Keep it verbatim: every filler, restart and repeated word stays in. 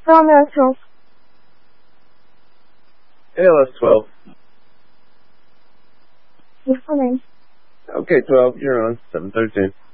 Romeo twelve. A L S twelve. What's the name? Okay, twelve, you're on. seven thirteen.